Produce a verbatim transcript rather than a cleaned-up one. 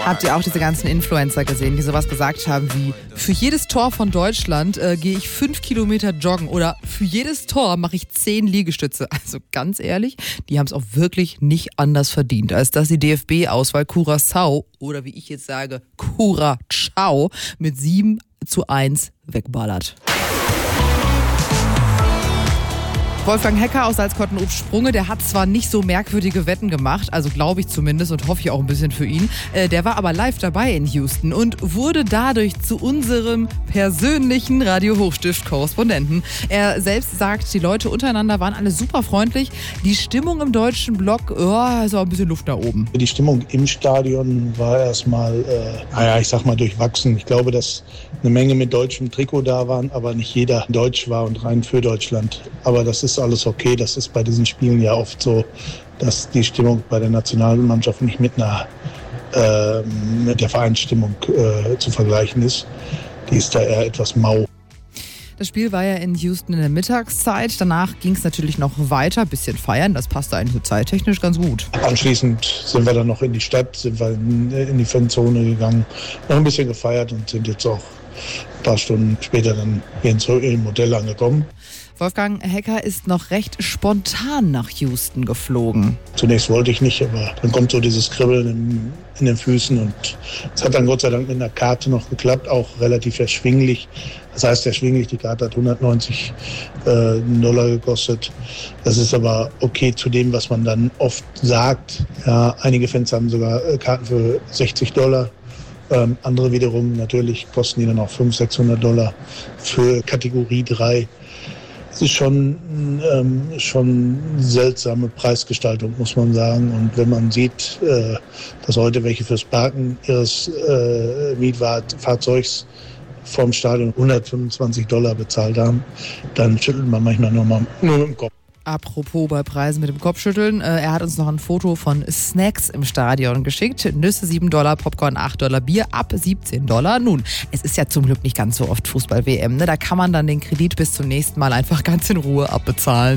Habt ihr auch diese ganzen Influencer gesehen, die sowas gesagt haben wie: Für jedes Tor von Deutschland äh, gehe ich fünf Kilometer joggen oder für jedes Tor mache ich zehn Liegestütze. Also ganz ehrlich, die haben es auch wirklich nicht anders verdient, als dass die D F B-Auswahl Curaçao oder wie ich jetzt sage, Curacao mit sieben zu eins wegballert. Wolfgang Hecker aus Salzkotten-Obst-Sprunge, der hat zwar nicht so merkwürdige Wetten gemacht, also glaube ich zumindest und hoffe ich auch ein bisschen für ihn, äh, der war aber live dabei in Houston und wurde dadurch zu unserem persönlichen Radio-Hochstift-Korrespondenten. Er selbst sagt, die Leute untereinander waren alle super freundlich, die Stimmung im deutschen Block, oh, ist auch ein bisschen Luft nach oben. Die Stimmung im Stadion war erstmal, äh, naja, ich sag mal durchwachsen. Ich glaube, dass eine Menge mit deutschem Trikot da waren, aber nicht jeder deutsch war und rein für Deutschland. Aber das ist alles okay. Das ist bei diesen Spielen ja oft so, dass die Stimmung bei der Nationalmannschaft nicht mit einer äh, mit der Vereinsstimmung äh, zu vergleichen ist. Die ist da eher etwas mau. Das Spiel war ja in Houston in der Mittagszeit. Danach ging es natürlich noch weiter, bisschen feiern. Das passte eigentlich so zeittechnisch ganz gut. Anschließend sind wir dann noch in die Stadt, sind wir in, in die Fanzone gegangen, noch ein bisschen gefeiert und sind jetzt auch ein paar Stunden später dann hier im Hotel angekommen. Wolfgang Hecker ist noch recht spontan nach Houston geflogen. Zunächst wollte ich nicht, aber dann kommt so dieses Kribbeln in, in den Füßen und es hat dann Gott sei Dank mit einer Karte noch geklappt, auch relativ erschwinglich. Das heißt erschwinglich, die Karte hat hundertneunzig äh, Dollar gekostet. Das ist aber okay zu dem, was man dann oft sagt. Ja, einige Fans haben sogar Karten für sechzig Dollar. Ähm, andere wiederum natürlich kosten die dann auch fünfhundert, sechshundert Dollar für Kategorie drei. Es ist schon, ähm, schon seltsame Preisgestaltung, muss man sagen. Und wenn man sieht, äh, dass heute welche fürs Parken ihres äh, Mietfahrzeugs vom Stadion hundertfünfundzwanzig Dollar bezahlt haben, dann schüttelt man manchmal nur, mal, nur mit dem Kopf. Apropos bei Preisen mit dem Kopfschütteln, äh, er hat uns noch ein Foto von Snacks im Stadion geschickt. Nüsse sieben Dollar, Popcorn acht Dollar, Bier ab siebzehn Dollar. Nun, es ist ja zum Glück nicht ganz so oft Fußball-W M, ne? Da kann man dann den Kredit bis zum nächsten Mal einfach ganz in Ruhe abbezahlen.